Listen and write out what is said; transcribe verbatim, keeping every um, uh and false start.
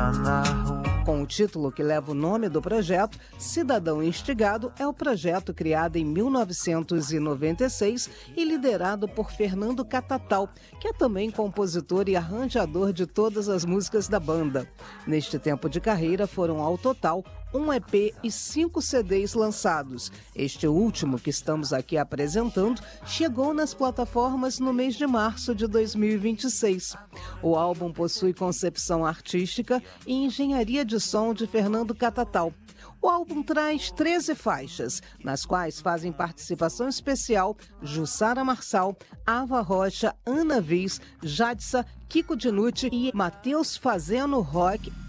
Com o título que leva o nome do projeto, Cidadão Instigado é o projeto criado em mil novecentos e noventa e seis e liderado por Fernando Catatal, que é também compositor e arranjador de todas as músicas da banda. Neste tempo de carreira foram ao total um E P e cinco C Ds lançados. Este último que estamos aqui apresentando chegou nas plataformas no mês de março de dois mil e vinte e seis. O álbum possui concepção artística e engenharia de som de Fernando Catatal. O álbum traz treze faixas, nas quais fazem participação especial Jussara Marçal, Ava Rocha, Ana Viz, Jadsa, Kiko Dinucci e Matheus Fazendo Rock